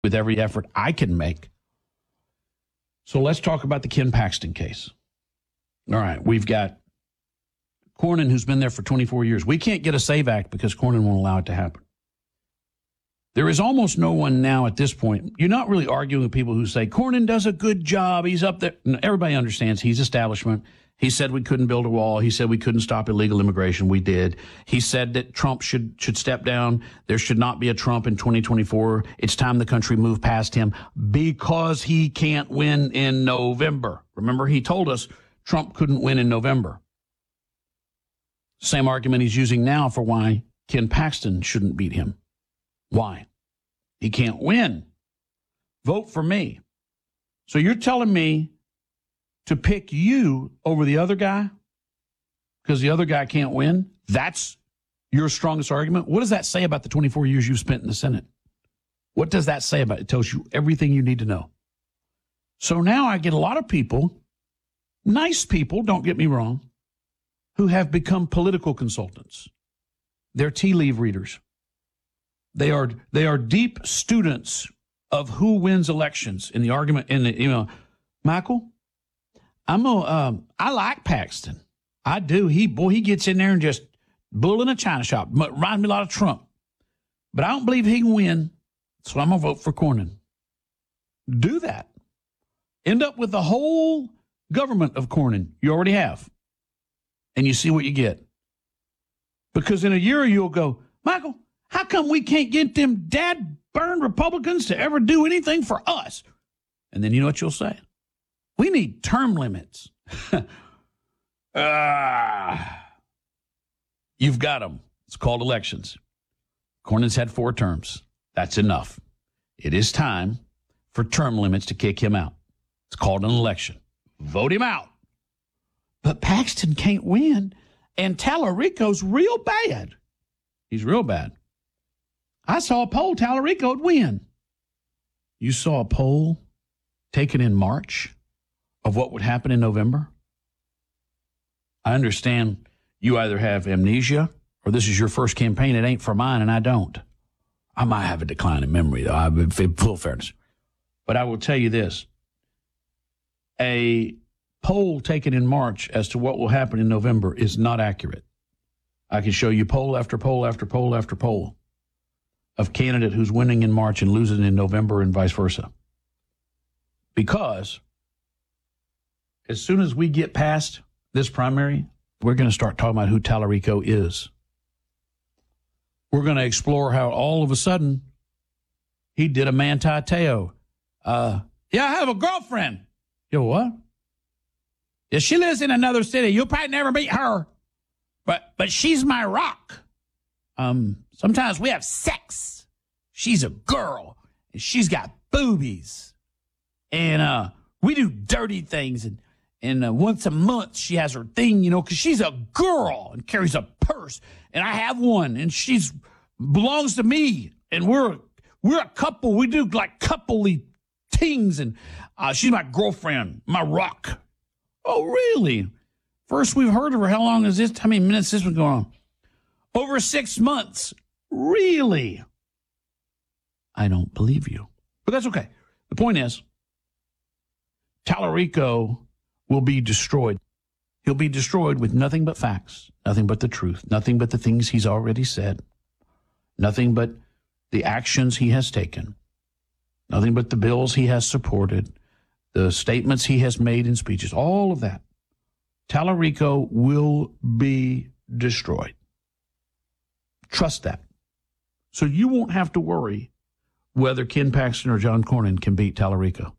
with every effort I can make. So let's talk about the Ken Paxton case. All right, we've got Cornyn, who's been there for 24 years. We can't get a SAVE Act because Cornyn won't allow it to happen. There is almost no one now at this point. You're not really arguing with people who say, Cornyn does a good job. He's up there. Everybody understands he's establishment. He said we couldn't build a wall. He said we couldn't stop illegal immigration. We did. He said that Trump should step down. There should not be a Trump in 2024. It's time the country move past him because he can't win in November. Remember, he told us Trump couldn't win in November. Same argument he's using now for why Ken Paxton shouldn't beat him. Why? He can't win. Vote for me. So you're telling me to pick you over the other guy because the other guy can't win? That's your strongest argument? What does that say about the 24 years you've spent in the Senate? What does that say about it? It tells you everything you need to know. So now I get a lot of people, nice people, don't get me wrong, who have become political consultants. They're tea leaf readers. They are deep students of who wins elections in the argument. Michael, I like Paxton. I do. He gets in there and just bull in a china shop. Reminds me a lot of Trump. But I don't believe he can win, so I'm going to vote for Cornyn. Do that. End up with the whole government of Cornyn. You already have. And you see what you get. Because in a year you'll go, Michael, how come we can't get them dad-burned Republicans to ever do anything for us? And then you know what you'll say? We need term limits. You've got them. It's called elections. Cornyn's had 4 terms. That's enough. It is time for term limits to kick him out. It's called an election. Vote him out. But Paxton can't win, and Tallarico's real bad. He's real bad. I saw a poll, Tallarico would win. You saw a poll taken in March of what would happen in November? I understand you either have amnesia or this is your first campaign. It ain't for mine, and I don't. I might have a decline in memory, though, in full fairness. But I will tell you this. A poll taken in March as to what will happen in November is not accurate. I can show you poll after poll after poll after poll of candidate who's winning in March and losing in November and vice versa. Because as soon as we get past this primary, we're going to start talking about who Tallarico is. We're going to explore how all of a sudden he did a Manti Te'o. Yeah, I have a girlfriend. Yo, what? Yeah, she lives in another city. You'll probably never meet her. But she's my rock. Sometimes we have sex. She's a girl, and she's got boobies. And we do dirty things. And once a month, she has her thing, because she's a girl and carries a purse. And I have one, and she's belongs to me. And we're a couple. We do like coupley things. And she's my girlfriend, my rock. Oh, really? First we've heard of her. How long is this? How many minutes has this been going on? Over 6 months. Really? I don't believe you. But that's okay. The point is, Tallarico will be destroyed. He'll be destroyed with nothing but facts, nothing but the truth, nothing but the things he's already said, nothing but the actions he has taken, nothing but the bills he has supported, the statements he has made in speeches, all of that. Tallarico will be destroyed. Trust that. So you won't have to worry whether Ken Paxton or John Cornyn can beat Tallarico.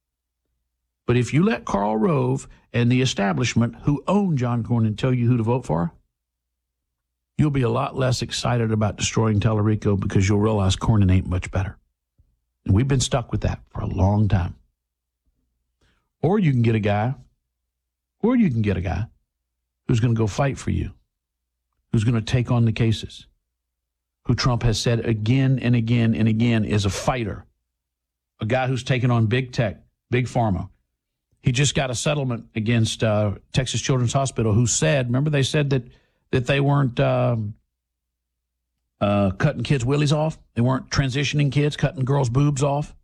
But if you let Karl Rove and the establishment who own John Cornyn tell you who to vote for, you'll be a lot less excited about destroying Tallarico because you'll realize Cornyn ain't much better. And we've been stuck with that for a long time. Or you can get a guy who's going to go fight for you, who's going to take on the cases, who Trump has said again and again and again is a fighter, a guy who's taken on big tech, big pharma. He just got a settlement against Texas Children's Hospital, who said, remember they said that they weren't cutting kids' willies off. They weren't transitioning kids, cutting girls' boobs off.